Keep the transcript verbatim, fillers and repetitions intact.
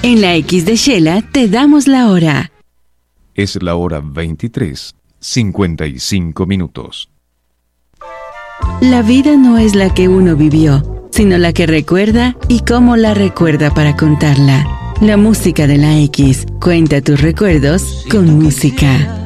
En la X de Shela te damos la hora. Es la hora veintitrés, cincuenta y cinco minutos. La vida no es la que uno vivió, sino la que recuerda y cómo la recuerda para contarla. La música de la X. Cuenta tus recuerdos con música.